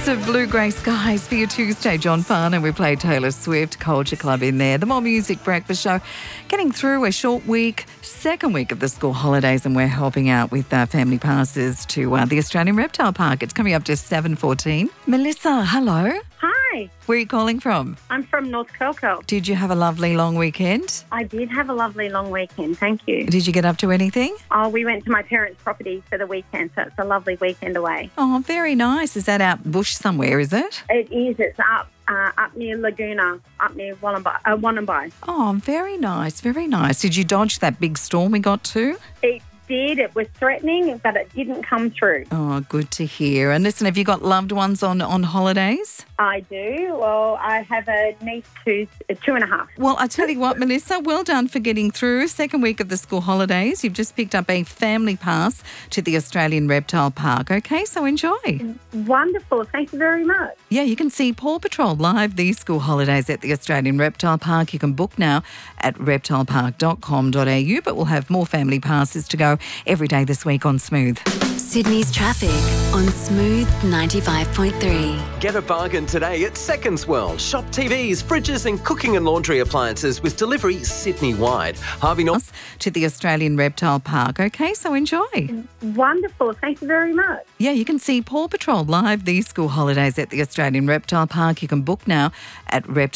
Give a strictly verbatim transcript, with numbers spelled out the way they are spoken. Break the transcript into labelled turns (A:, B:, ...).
A: Lots of blue grey skies for your Tuesday, John Farn, and we played Taylor Swift, Culture Club in there. The More Music Breakfast Show, getting through a short week, second week of the school holidays, and we're helping out with uh, family passes to uh, the Australian Reptile Park. It's coming up to seven fourteen. Melissa, hello.
B: Hi,
A: Where are you calling from?
B: I'm from North Kelco.
A: Did you have a lovely long weekend?
B: I did have a lovely long weekend, thank you.
A: Did you get up to anything?
B: Oh, we went to my parents' property for the weekend, so it's a lovely weekend away.
A: Oh, very nice. Is that out bush somewhere, is it?
B: It is, it's up uh, up near Laguna, up near Wollombi. Uh, Wollombi.
A: Oh, very nice, very nice. Did you dodge that big storm we got to?
B: It did, it was threatening, but it didn't come through.
A: Oh, good to hear. And listen, have you got loved ones on, on holidays?
B: I do. Well, I have a niece who's uh, two and a half.
A: Well, I tell you what, Melissa, well done for getting through. Second week of the school holidays. You've just picked up a family pass to the Australian Reptile Park. Okay, so enjoy.
B: Wonderful, thank you very much.
A: Yeah, you can see Paw Patrol live these school holidays at the Australian Reptile Park. You can book now at reptile park dot com dot a u, but we'll have more family passes to go every day this week on Smooth.
C: Sydney's traffic on Smooth ninety-five point three.
D: Get a bargain today at Seconds World. Shop T Vs, fridges and cooking and laundry appliances with delivery Sydney-wide. Harvey North
A: To the Australian Reptile Park. Okay, so enjoy.
B: Wonderful, thank you very much.
A: Yeah, you can see Paw Patrol live these school holidays at the Australian Reptile Park. You can book now at reptile